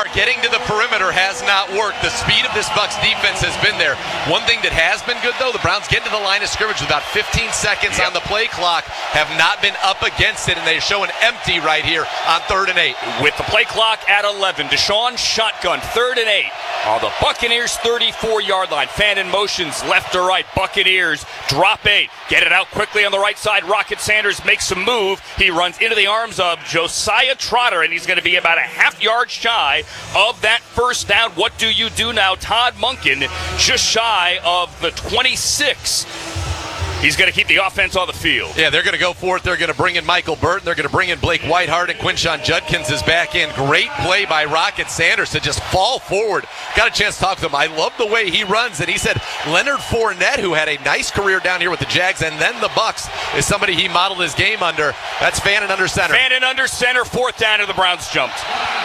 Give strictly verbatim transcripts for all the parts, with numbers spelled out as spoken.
far, getting to the perimeter has not worked. The speed of this Bucs defense has been there. One thing that has been good, though, the Browns get to the line of scrimmage with about fifteen seconds yep. on the play clock, have not been up against it, and they show an empty right here on third and eight. With the play clock at eleven, Deshaun shotgun, third and eight. On the Buccaneers' thirty-four-yard line. Fannin motions left to right. Buccaneers drop eight. Get it out quickly on the right side. Rocket Sanders makes a move. He runs into the arms of Josiah Trotter, and he's going to be about a half yard shy of that first down. What do you do now? Todd Monken just shy of the twenty-six. He's going to keep the offense on the field. Yeah, they're going to go for it. They're going to bring in Michael Burton. They're going to bring in Blake Whiteheart, and Quinshon Judkins is back in. Great play by Rocket Sanders to just fall forward. Got a chance to talk to him. I love the way he runs, and he said Leonard Fournette, who had a nice career down here with the Jags and then the Bucs, is somebody he modeled his game under. That's Fannin under center. Fannin under center, fourth down, and the Browns jumped.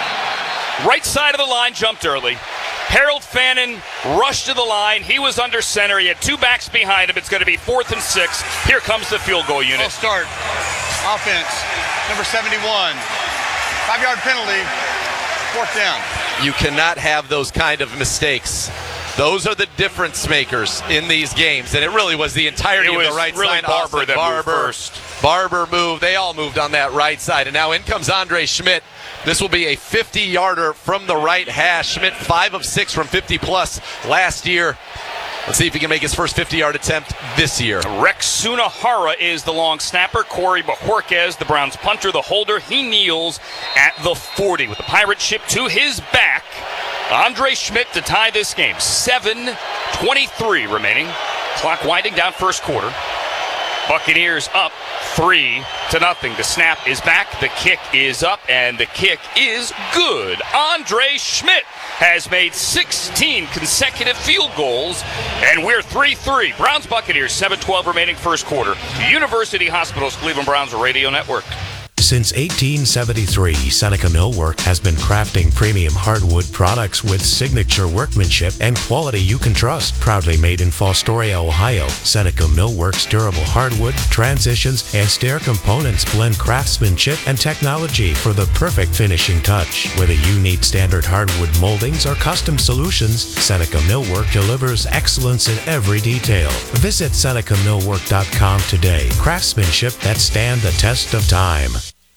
Right side of the line jumped early. Harold Fannin rushed to the line. He was under center. He had two backs behind him. It's going to be fourth and six. Here comes the field goal unit. Full start. Offense, number seventy-one. Five-yard penalty. Fourth down. You cannot have those kind of mistakes. Those are the difference makers in these games, and it really was the entirety it of the right really side. Barber Austin that Barber, moved first. Barber moved. They all moved on that right side, and now in comes Andre Schmidt. This will be a fifty-yarder from the right hash. Schmidt, five of six from fifty-plus last year. Let's see if he can make his first fifty-yard attempt this year. Rex Sunahara is the long snapper. Corey Bajorquez, the Browns punter, the holder. He kneels at the forty with the pirate ship to his back. Andre Schmidt to tie this game. seven twenty-three remaining. Clock winding down first quarter. Buccaneers up three to nothing. The snap is back, the kick is up, and the kick is good. Andre Schmidt has made sixteen consecutive field goals, and we're three three. Browns Buccaneers, seven twelve remaining first quarter. University Hospitals, Cleveland Browns Radio Network. Since eighteen seventy-three, Seneca Millwork has been crafting premium hardwood products with signature workmanship and quality you can trust. Proudly made in Fostoria, Ohio, Seneca Millwork's durable hardwood, transitions, and stair components blend craftsmanship and technology for the perfect finishing touch. Whether you need standard hardwood moldings or custom solutions, Seneca Millwork delivers excellence in every detail. Visit Seneca Millwork dot com today. Craftsmanship that stand the test of time.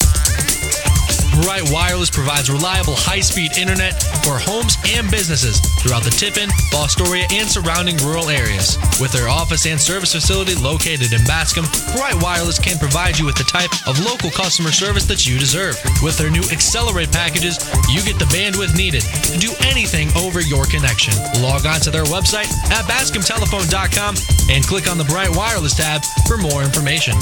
Bright Wireless provides reliable high-speed internet for homes and businesses throughout the Tiffin, Fostoria, and surrounding rural areas. With their office and service facility located in Bascom, Bright Wireless can provide you with the type of local customer service that you deserve. With their new Accelerate packages, you get the bandwidth needed to do anything over your connection. Log on to their website at bascom telephone dot com and click on the Bright Wireless tab for more information.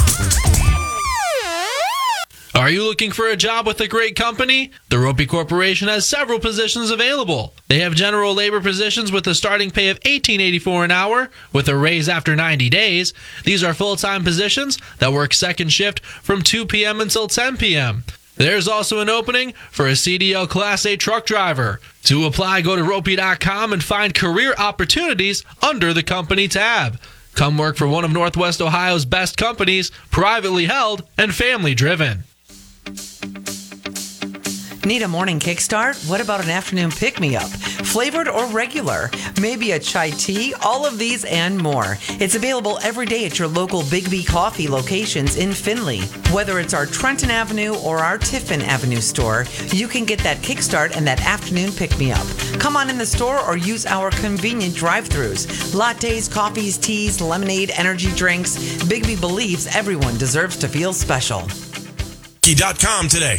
Are you looking for a job with a great company? The Ropey Corporation has several positions available. They have general labor positions with a starting pay of eighteen eighty-four an hour with a raise after ninety days. These are full-time positions that work second shift from two p.m. until ten p.m. There's also an opening for a C D L Class A truck driver. To apply, go to ropey dot com and find career opportunities under the company tab. Come work for one of Northwest Ohio's best companies, privately held and family-driven. Need a morning kickstart? What about an afternoon pick-me-up? Flavored or regular? Maybe a chai tea? All of these and more. It's available every day at your local Big B Coffee locations in Findlay. Whether it's our Trenton Avenue or our Tiffin Avenue store, you can get that kickstart and that afternoon pick-me-up. Come on in the store or use our convenient drive-thrus. Lattes, coffees, teas, lemonade, energy drinks. Big B believes everyone deserves to feel special. Key dot com today.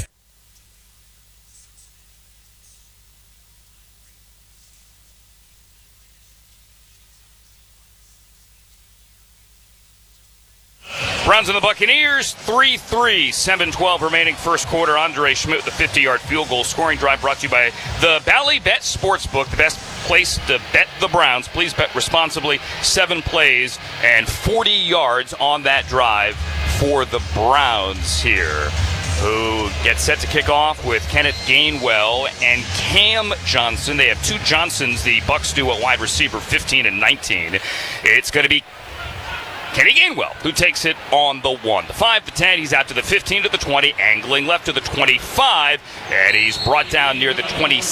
Browns and the Buccaneers, three three, seven twelve remaining first quarter. Andre Schmidt with the fifty-yard field goal. Scoring drive brought to you by the Bally Bet Sportsbook, the best place to bet the Browns. Please bet responsibly. Seven plays and forty yards on that drive for the Browns here, who get set to kick off with Kenneth Gainwell and Cam Johnson. They have two Johnsons, the Bucs do, a wide receiver, fifteen and nineteen. It's going to be Kenny Gainwell, who takes it on the one. The five to ten, he's out to the fifteen to the twenty, angling left to the twenty-five, and he's brought down near the twenty-six.